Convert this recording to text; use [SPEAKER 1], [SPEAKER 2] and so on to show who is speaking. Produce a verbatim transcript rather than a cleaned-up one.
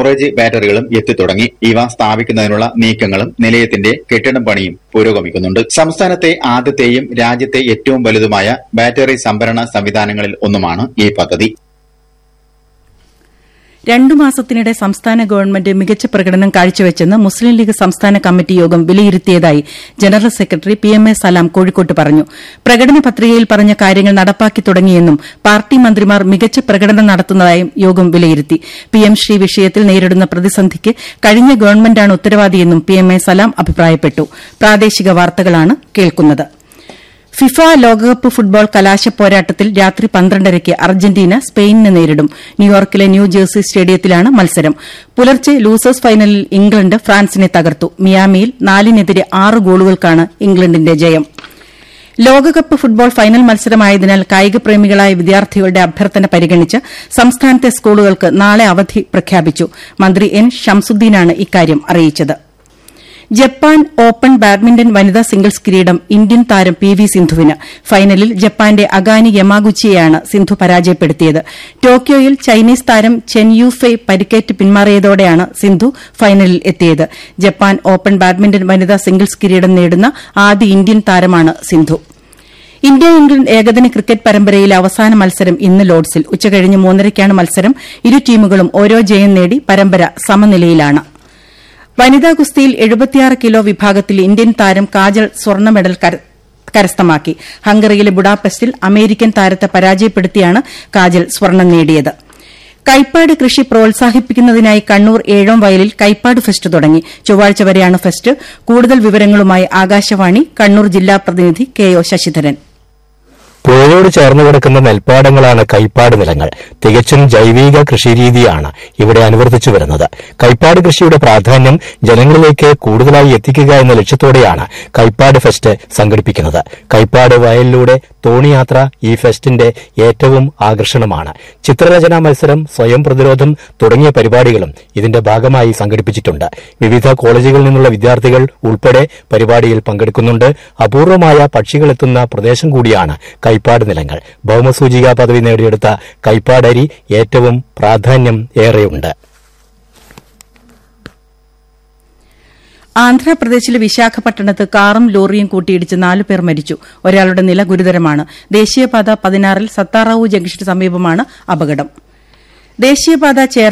[SPEAKER 1] Storage ബാറ്ററികളും എത്തിത്തുടങ്ങി. ഇവ സ്ഥാപിക്കുന്നതിനുള്ള നീക്കങ്ങളും നിലയത്തിന്റെ കെട്ടിടം പണിയും പുരോഗമിക്കുന്നുണ്ട്. സംസ്ഥാനത്തെ ആദ്യത്തെയും രാജ്യത്തെ ഏറ്റവും വലുതുമായ ബാറ്ററി സംഭരണ സംവിധാനങ്ങളിൽ ഒന്നുമാണ് ഈ പദ്ധതി.
[SPEAKER 2] രണ്ടു മാസത്തിനിടെ സംസ്ഥാന ഗവൺമെന്റ് മികച്ച പ്രകടനം കാഴ്ചവെച്ചെന്ന് മുസ്ലിം ലീഗ് സംസ്ഥാന കമ്മിറ്റി യോഗം വിലയിരുത്തിയതായി general secretary P M A സലാം കോഴിക്കോട്ട് പറഞ്ഞു. പ്രകടന പത്രികയിൽ പറഞ്ഞ കാര്യങ്ങൾ നടപ്പാക്കി തുടങ്ങിയെന്നും പാർട്ടി മന്ത്രിമാർ മികച്ച പ്രകടനം നടത്തുന്നതായും യോഗം വിലയിരുത്തി. പി എം ശ്രീ വിഷയത്തിൽ നേരിടുന്ന പ്രതിസന്ധിക്ക് കഴിഞ്ഞ ഗവൺമെന്റാണ് ഉത്തരവാദിയെന്നും പി എം എ സലാം അഭിപ്രായപ്പെട്ടു. പ്രാദേശിക വാർത്തകളാണ് കേൾക്കുന്നത്. ഫിഫ ലോകകപ്പ് ഫുട്ബോൾ കലാശ പോരാട്ടത്തിൽ രാത്രി പന്ത്രണ്ടരയ്ക്ക് അർജന്റീന സ്പെയിനിനെ നേരിടും. ന്യൂയോർക്കിലെ ന്യൂ ജേഴ്സി സ്റ്റേഡിയത്തിലാണ് മത്സരം. പുലർച്ചെ ലൂസേഴ്സ് ഫൈനലിൽ ഇംഗ്ലണ്ട് ഫ്രാൻസിനെ തകർത്തു. മിയാമിയിൽ നാലിനെതിരെ ആറ് ഗോളുകൾക്കാണ് ഇംഗ്ലണ്ടിന്റെ ജയം. ലോകകപ്പ് ഫുട്ബോൾ ഫൈനൽ മത്സരമായതിനാൽ കായികപ്രേമികളായ വിദ്യാർത്ഥികളുടെ അഭ്യർത്ഥന പരിഗണിച്ച് സംസ്ഥാനത്തെ സ്കൂളുകൾക്ക് നാളെ അവധി പ്രഖ്യാപിച്ചു. മന്ത്രി എൻ ഷംസുദ്ദീനാണ് ഇക്കാര്യം അറിയിച്ചത്. ജപ്പാൻ ഓപ്പൺ ബാഡ്മിന്റൺ വനിതാ സിംഗിൾസ് കിരീടം ഇന്ത്യൻ താരം പി വി സിന്ധുവിന്. ഫൈനലിൽ ജപ്പാന്റെ അഗാനി യമാഗുച്ചിയെയാണ് സിന്ധു പരാജയപ്പെടുത്തിയത്. ടോക്കിയോയിൽ ചൈനീസ് താരം ചെൻ യു ഫെയ് പരിക്കേറ്റ് പിന്മാറിയതോടെയാണ് സിന്ധു ഫൈനലിൽ എത്തിയത്. ജപ്പാൻ ഓപ്പൺ ബാഡ്മിന്റൺ വനിതാ സിംഗിൾസ് കിരീടം നേടുന്ന ആദ്യ ഇന്ത്യൻ താരമാണ് സിന്ധു. ഇന്ത്യ ഇംഗ്ലണ്ട് ഏകദിന ക്രിക്കറ്റ് പരമ്പരയിലെ അവസാന മത്സരം ഇന്ന് ലോർഡ്സിൽ. ഉച്ചകഴിഞ്ഞ് മൂന്നരയ്ക്കാണ് മത്സരം. ഇരു ടീമുകളും ഓരോ ജയം നേടി പരമ്പര സമനിലയിലാണ്. വനിതാ ഗുസ്തിയിൽ എഴുപത്തിയാറ് കിലോ വിഭാഗത്തിൽ ഇന്ത്യൻ താരം കാജൽ സ്വർണ്ണ മെഡൽ കരസ്ഥമാക്കി. ഹംഗറിയിലെ ബുഡാപെസ്റ്റിൽ അമേരിക്കൻ താരത്തെ പരാജയപ്പെടുത്തിയാണ് കാജൽ സ്വർണ്ണം നേടിയത്. കൈപ്പാട് കൃഷി പ്രോത്സാഹിപ്പിക്കുന്നതിനായി കണ്ണൂർ ഏഴോം വയലിൽ കൈപ്പാട് ഫെസ്റ്റ് തുടങ്ങി. ചൊവ്വാഴ്ച വരെയാണ് ഫെസ്റ്റ്. കൂടുതൽ വിവരങ്ങളുമായി ആകാശവാണി കണ്ണൂർ ജില്ലാ പ്രതിനിധി കെ ഒ ശശിധരൻ.
[SPEAKER 3] പുഴയോട് ചേർന്ന് കിടക്കുന്ന നെൽപ്പാടങ്ങളാണ് കൈപ്പാട് നിലങ്ങൾ. തികച്ചും ജൈവിക കൃഷിരീതിയാണ് ഇവിടെ അനുവർത്തിച്ചു വരുന്നത്. കൈപ്പാട് കൃഷിയുടെ പ്രാധാന്യം ജനങ്ങളിലേക്ക് കൂടുതലായി എത്തിക്കുക എന്ന ലക്ഷ്യത്തോടെയാണ് കൈപ്പാട് ഫെസ്റ്റ് സംഘടിപ്പിക്കുന്നത്. കൈപ്പാട് വയലിലൂടെ തോണിയാത്ര ഈ ഫെസ്റ്റിന്റെ ഏറ്റവും ആകർഷണമാണ്. ചിത്രരചനാ മത്സരം, സ്വയം പ്രതിരോധം തുടങ്ങിയ പരിപാടികളും ഇതിന്റെ ഭാഗമായി സംഘടിപ്പിച്ചിട്ടുണ്ട്. വിവിധ കോളേജുകളിൽ നിന്നുള്ള വിദ്യാർത്ഥികൾ ഉൾപ്പെടെ പരിപാടിയിൽ പങ്കെടുക്കുന്നുണ്ട്. അപൂർവമായ പക്ഷികളെത്തുന്ന പ്രദേശം കൂടിയാണ് കൈപ്പാട് നിലങ്ങൾ. ഭൌമസൂചിക പദവി നേടിയെടുത്ത കൈപ്പാടരി ഏറ്റവും പ്രാധാന്യം ഏറെയുണ്ട്.
[SPEAKER 2] ആന്ധ്രാപ്രദേശിലെ വിശാഖപട്ടണത്ത് കാറും ലോറിയും കൂട്ടിയിടിച്ച് നാലുപേർ മരിച്ചു. ഒരാളുടെ നില ഗുരുതരമാണ്. ദേശീയപാത പതിനാറിൽ സത്താറാവു ജംഗ്ഷന് സമീപമാണ് അപകടം. ദേശീയപാത